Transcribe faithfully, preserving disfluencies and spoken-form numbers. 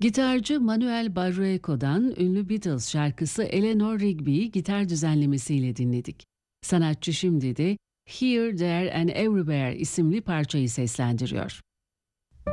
Gitarcı Manuel Barrueco'dan ünlü Beatles şarkısı Eleanor Rigby'yi gitar düzenlemesiyle dinledik. Sanatçı şimdi de Here, There and Everywhere isimli parçayı seslendiriyor.